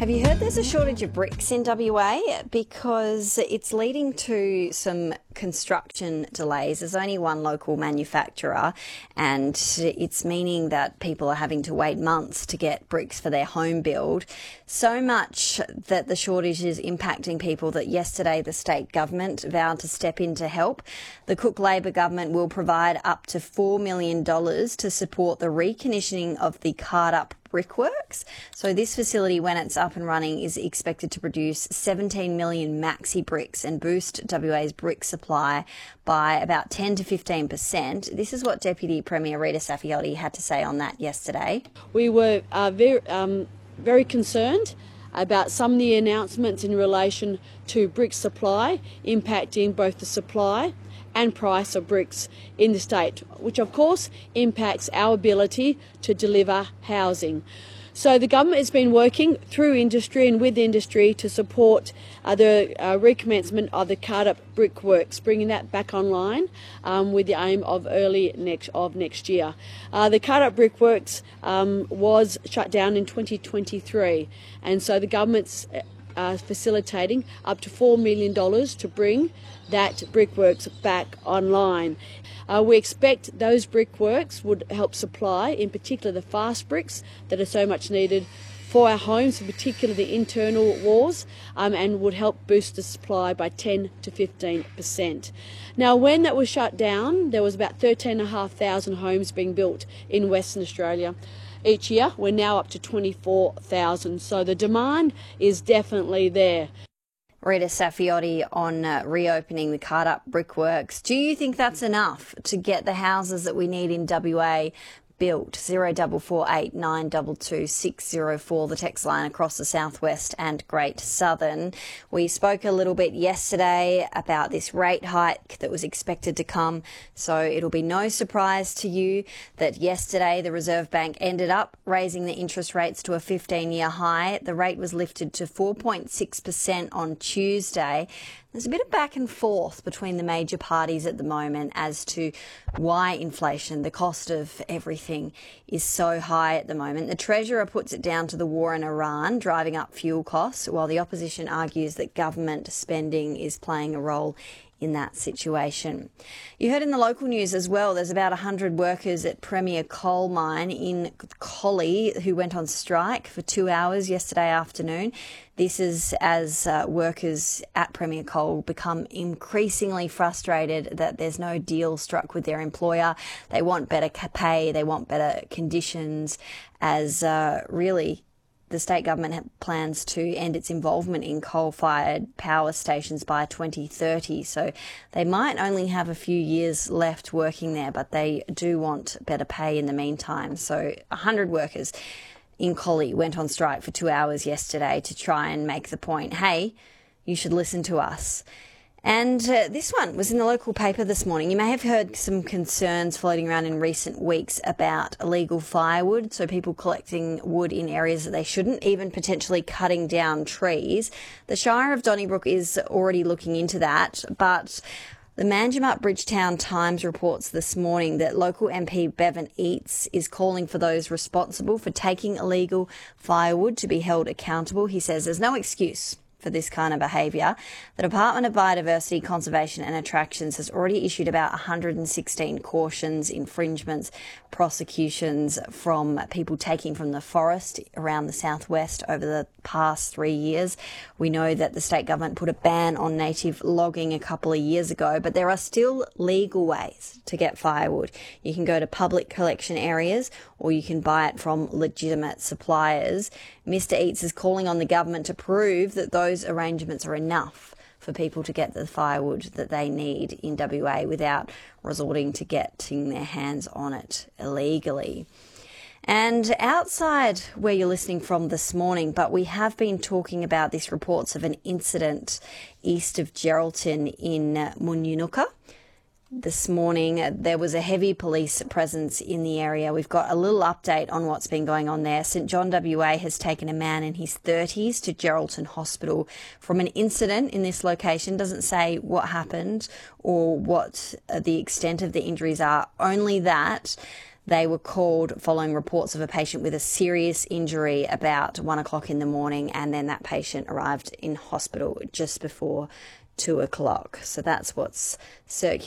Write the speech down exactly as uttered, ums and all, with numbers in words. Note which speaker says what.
Speaker 1: Have you heard there's a shortage of bricks in W A? Because it's leading to some construction delays. There's only one local manufacturer, and it's meaning that people are having to wait months to get bricks for their home build. So much that the shortage is impacting people that yesterday the state government vowed to step in to help. The Cook Labor government will provide up to four million dollars to support the recommissioning of the Cardup Brickworks. So this facility, when it's up and running, is expected to produce seventeen million maxi bricks and boost W A's brick supply by about ten to fifteen percent. This is what Deputy Premier Rita Saffioti had to say on that yesterday.
Speaker 2: We were uh, very, um, very concerned about some of the announcements in relation to brick supply impacting both the supply and price of bricks in the state, which of course impacts our ability to deliver housing. So the government has been working through industry and with industry to support uh, the uh, recommencement of the Cardup Brickworks, bringing that back online um, with the aim of early next of next year. Uh, the Cardup Brickworks um, was shut down in twenty twenty-three, and so the government's Uh, facilitating up to four million dollars to bring that brickworks back online. Uh, we expect those brickworks would help supply, in particular, the fast bricks that are so much needed for our homes, in particular the internal walls, um, and would help boost the supply by ten to fifteen percent. Now, when that was shut down, there was about thirteen thousand five hundred homes being built in Western Australia. Each year, we're now up to twenty-four thousand, so the demand is definitely there.
Speaker 1: Rita Saffioti on uh, reopening the Cardup Brickworks. Do you think that's enough to get the houses that we need in W A built? Zero double four eight nine double two six zero four, the text line across the southwest and Great Southern. We spoke a little bit yesterday about this rate hike that was expected to come, so it'll be no surprise to you that yesterday the Reserve Bank ended up raising the interest rates to a fifteen-year high. The rate was lifted to four point six percent on Tuesday. There's a bit of back and forth between the major parties at the moment as to why inflation, the cost of everything, is so high at the moment. The Treasurer puts it down to the war in Iran, driving up fuel costs, while the opposition argues that government spending is playing a role in that situation. You heard in the local news as well, there's about one hundred workers at Premier Coal Mine in Collie who went on strike for two hours yesterday afternoon. This is as uh, workers at Premier Coal become increasingly frustrated that there's no deal struck with their employer. They want better pay, they want better conditions, as uh, really the state government plans to end its involvement in coal-fired power stations by twenty thirty. So they might only have a few years left working there, but they do want better pay in the meantime. So one hundred workers in Collie went on strike for two hours yesterday to try and make the point, hey, you should listen to us. And uh, this one was in the local paper this morning. You may have heard some concerns floating around in recent weeks about illegal firewood, so people collecting wood in areas that they shouldn't, even potentially cutting down trees. The Shire of Donnybrook is already looking into that, but the Manjimup Bridgetown Times reports this morning that local M P Bevan Eates is calling for those responsible for taking illegal firewood to be held accountable. He says there's no excuse for this kind of behaviour. The Department of Biodiversity, Conservation and Attractions has already issued about one hundred sixteen cautions, infringements, prosecutions from people taking from the forest around the southwest over the past three years. We know that the state government put a ban on native logging a couple of years ago, but there are still legal ways to get firewood. You can go to public collection areas or you can buy it from legitimate suppliers. Mister Eates is calling on the government to prove that those arrangements are enough for people to get the firewood that they need in W A without resorting to getting their hands on it illegally. And outside where you're listening from this morning, but we have been talking about these reports of an incident east of Geraldton in Munyunuka. This morning, there was a heavy police presence in the area. We've got a little update on what's been going on there. St John W A has taken a man in his thirties to Geraldton Hospital from an incident in this location. Doesn't say what happened or what the extent of the injuries are, only that They were called following reports of a patient with a serious injury about one o'clock in the morning, and then that patient arrived in hospital just before two o'clock. So that's what's circulating.